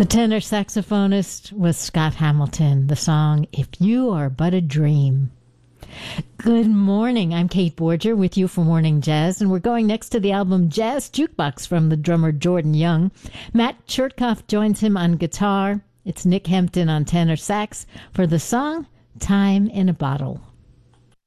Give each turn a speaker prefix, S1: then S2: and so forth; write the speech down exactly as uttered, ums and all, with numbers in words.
S1: The tenor saxophonist was Scott Hamilton. The song, If You Are But a Dream. Good morning. I'm Kate Borger with you for Morning Jazz, and we're going next to the album Jazz Jukebox from the drummer Jordan Young. Matt Chertoff joins him on guitar. It's Nick Hempton on tenor sax for the song Time in a Bottle.